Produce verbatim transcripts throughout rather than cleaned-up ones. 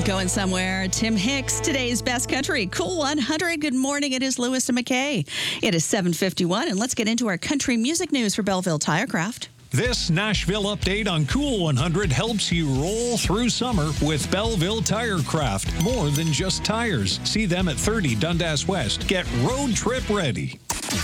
Going somewhere. Tim Hicks, today's Best Country. Cool one hundred. Good morning. It is Lewis and McKay. It is seven fifty-one, and let's get into our country music news for Belleville Tirecraft. This Nashville update on Cool one hundred helps you roll through summer with Belleville Tirecraft. More than just tires. See them at thirty Dundas West. Get road trip ready.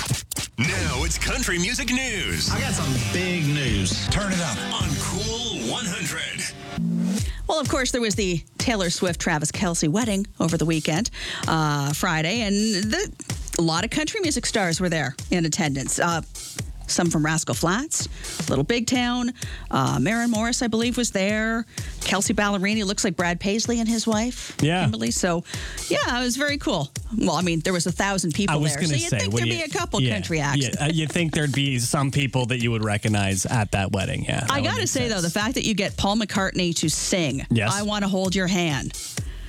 Now it's country music news. I got some big news. Turn it up on Cool one hundred. Well, of course, there was the Taylor Swift-Travis Kelce wedding over the weekend, uh, Friday, and the, a lot of country music stars were there in attendance. Uh, some from Rascal Flatts, Little Big Town. Uh, Maren Morris, I believe, was there. Kelsey Ballerini looks like Brad Paisley and his wife, yeah. Kimberly. So, yeah, it was very cool. Well, I mean, there was a thousand people I was there, gonna so you'd say, think there'd you, be a couple yeah, country acts. Yeah, uh, you'd think there'd be some people that you would recognize at that wedding. Yeah, that I would got to make say, sense. though, the fact that you get Paul McCartney to sing, Yes. I Want to Hold Your Hand,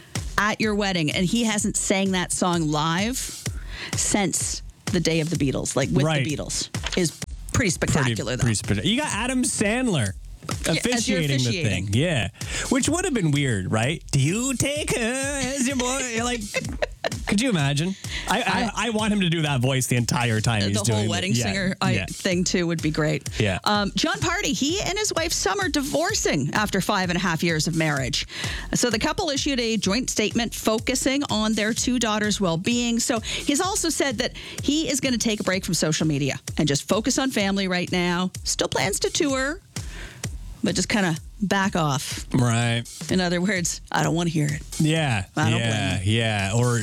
at your wedding, and he hasn't sang that song live since the day of the Beatles, like with Right. the Beatles, is pretty spectacular, pretty, though. pretty spectacular. You got Adam Sandler officiating, officiating. the thing. Yeah. Which would have been weird, right? Do you take her as your boy? You're like, could you imagine? I, I I want him to do that voice the entire time he's The doing whole it. wedding Yeah, singer I, yeah. thing, too, would be great. Yeah. Um, John Party, he and his wife Summer divorcing after five and a half years of marriage. So the couple issued a joint statement focusing on their two daughters' well-being. So he's also said that he is going to take a break from social media and just focus on family right now. Still plans to tour, but just kind of back off. Right. In other words, I don't want to hear it. Yeah. I don't yeah. blame Yeah. Or,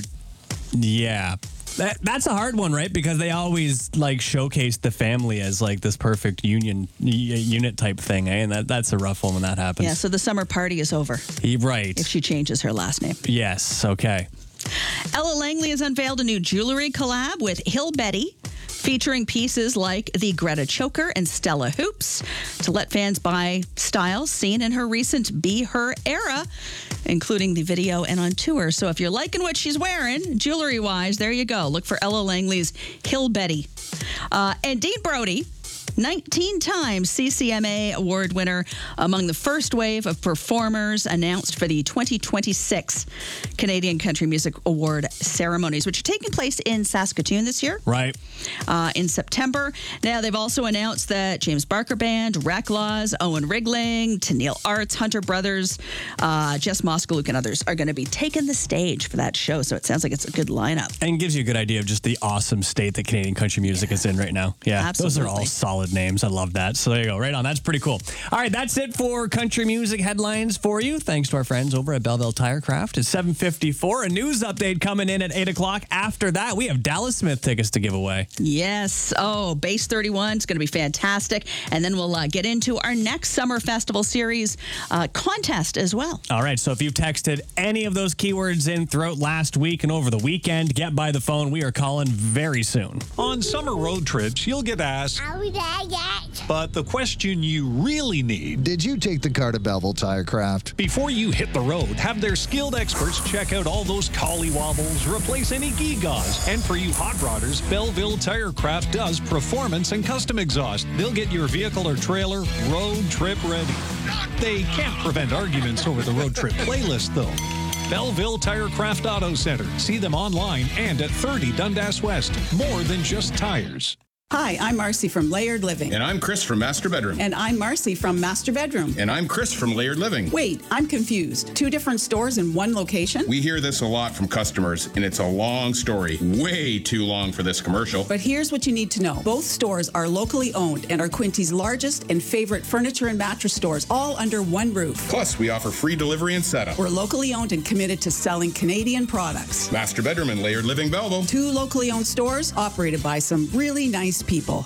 yeah. That, that's a hard one, right? Because they always like showcase the family as like this perfect union y- unit type thing, eh? And that, that's a rough one when that happens. Yeah, so the summer party is over Yeah, right. if she changes her last name. Yes. Okay. Ella Langley has unveiled a new jewelry collab with Hill Betty, featuring pieces like the Greta Choker and Stella Hoops to let fans buy styles seen in her recent Be Her era, including the video and on tour. So if you're liking what she's wearing, jewelry-wise, there you go. Look for Ella Langley's Hill Betty. Uh, and Dean Brody, nineteen-time C C M A award winner, among the first wave of performers announced for the twenty twenty-six Canadian Country Music Award ceremonies, which are taking place in Saskatoon this year. Right. Uh, in September. Now, they've also announced that James Barker Band, Reclaws, Owen Rigling, Tennille Arts, Hunter Brothers, uh, Jess Moskaluk, and others are going to be taking the stage for that show. So it sounds like it's a good lineup. And gives you a good idea of just the awesome state that Canadian country music is in right now. Yeah. Those are all Absolutely. solid names. I love that. So there you go. Right on. That's pretty cool. All right. That's it for country music headlines for you. Thanks to our friends over at Belleville Tirecraft. It's seven fifty-four. A news update coming in at eight o'clock. After that, we have Dallas Smith tickets to give away. Yes. Oh, Base thirty-one is going to be fantastic. And then we'll uh, get into our next Summer Festival Series uh, contest as well. All right. So if you've texted any of those keywords in throughout last week and over the weekend, get by the phone. We are calling very soon. On summer road trips, you'll get asked, Are we there yet? but the question you really need, Did you take the car to Belleville Tirecraft? before you hit the road, have their skilled experts check out all those collie wobbles, replace any gewgaws. And for you hot rodders, Belleville Tirecraft does performance and custom exhaust. They'll get your vehicle or trailer road trip ready. They can't prevent arguments over the road trip playlist, though. Belleville Tirecraft Auto Center. See them online and at thirty Dundas West. More than just tires. Hi, I'm Marcy from Layered Living. And I'm Chris from Master Bedroom. And I'm Marcy from Master Bedroom. And I'm Chris from Layered Living. Wait, I'm confused. Two different stores in one location? We hear this a lot from customers, and it's a long story. Way too long for this commercial. But here's what you need to know. Both stores are locally owned and are Quinty's largest and favorite furniture and mattress stores, all under one roof. Plus, we offer free delivery and setup. We're locally owned and committed to selling Canadian products. Master Bedroom and Layered Living Belleville. Two locally owned stores operated by some really nice people.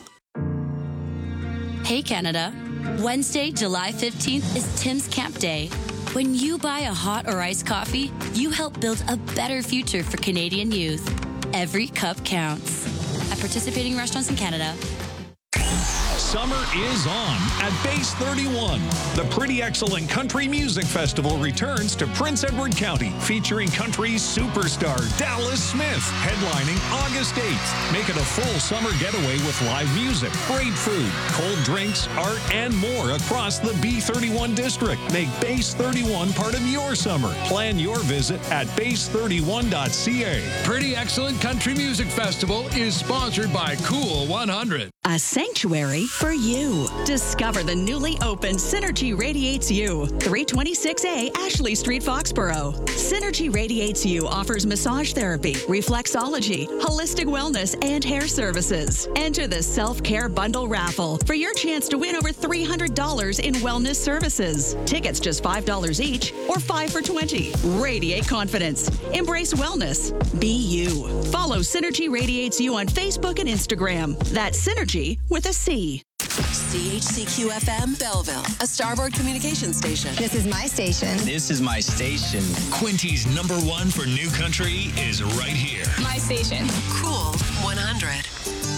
Hey Canada, Wednesday, July fifteenth is Tim's Camp Day. When you buy a hot or iced coffee, you help build a better future for Canadian youth. Every cup counts. At participating restaurants in Canada. Summer is on at Base thirty-one. The Pretty Excellent Country Music Festival returns to Prince Edward County, featuring country superstar Dallas Smith, headlining August eighth. Make it a full summer getaway with live music, great food, cold drinks, art, and more across the B thirty-one district. Make Base thirty-one part of your summer. Plan your visit at base thirty-one dot c a. Pretty Excellent Country Music Festival is sponsored by Cool one hundred. A sanctuary for you. Discover the newly opened Synergy Radiates You, three twenty-six A Ashley Street, Foxborough. Synergy Radiates You offers massage therapy, reflexology, holistic wellness, and hair services. Enter the self-care bundle raffle for your chance to win over three hundred dollars in wellness services. Tickets just five dollars each or five for twenty. Radiate confidence. Embrace wellness. Be you. Follow Synergy Radiates You on Facebook and Instagram. That's Synergy with a C. C H C Q F M Belleville, a Starboard Communications station. This is my station. This is my station. Quinty's number one for new country is right here. My station. Cool one hundred.